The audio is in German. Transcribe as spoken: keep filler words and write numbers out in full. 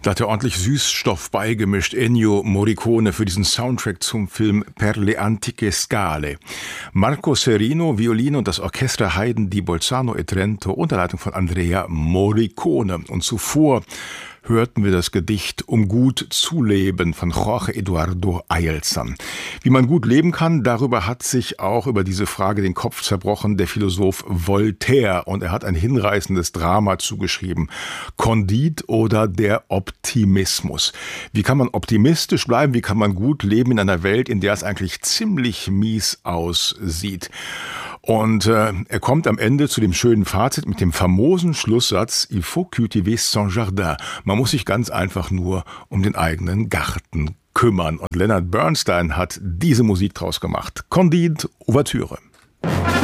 Da hat er ordentlich Süßstoff beigemischt, Ennio Morricone, für diesen Soundtrack zum Film Per le antiche scale. Marco Serino, Violine und das Orchester Haydn di Bolzano e Trento unter Leitung von Andrea Morricone. Und zuvor hörten wir das Gedicht Um gut zu leben von Jorge Eduardo Eilson. Wie man gut leben kann, darüber hat sich auch über diese Frage den Kopf zerbrochen der Philosoph Voltaire. Und er hat ein hinreißendes Drama zugeschrieben. Candide oder der Optimismus. Wie kann man optimistisch bleiben? Wie kann man gut leben in einer Welt, in der es eigentlich ziemlich mies aussieht? Und äh, er kommt am Ende zu dem schönen Fazit mit dem famosen Schlusssatz: Il faut cultiver son jardin. Man muss sich ganz einfach nur um den eigenen Garten kümmern. Und Leonard Bernstein hat diese Musik draus gemacht. Candide, Ouvertüre.